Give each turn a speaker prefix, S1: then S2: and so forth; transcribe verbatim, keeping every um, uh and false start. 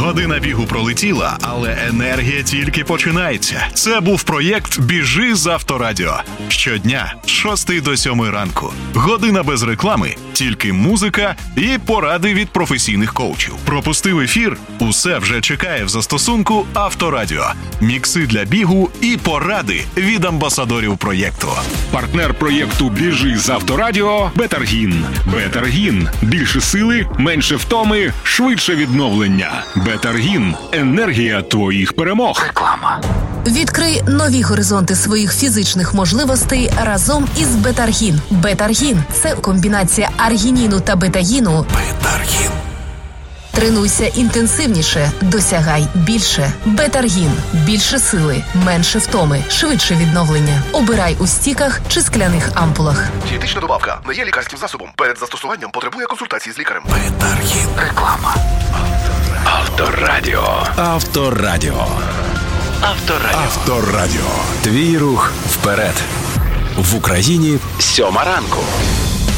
S1: Година бігу пролетіла, але енергія тільки починається. Це був проєкт «Біжи з Авторадіо». Щодня з шостої до сьомої ранку. Година без реклами, тільки музика і поради від професійних коучів. Пропустив ефір? Усе вже чекає в застосунку Авторадіо. Мікси для бігу і поради від амбасадорів проєкту.
S2: Партнер проєкту «Біжи з Авторадіо» – Бетаргін. Бетаргін. Більше сили, менше втоми, швидше відновлення. Бетаргін. Енергія твоїх перемог.
S3: Реклама. Відкрий нові горизонти своїх фізичних можливостей разом із Бетаргін. Бетаргін – це комбінація аргініну та бетаїну.
S1: Бетаргін.
S3: Тренуйся інтенсивніше, досягай більше. Бетаргін. Більше сили, менше втоми, швидше відновлення. Обирай у стіках чи скляних ампулах.
S4: Дієтична добавка не є лікарським засобом. Перед застосуванням потребує консультації з лікарем.
S1: Бетаргін.
S3: Реклама.
S2: Авторадіо.
S5: Авторадіо.
S2: Авторадіо.
S5: Авторадіо. Твій рух вперед. В Україні
S2: Сьома ранку.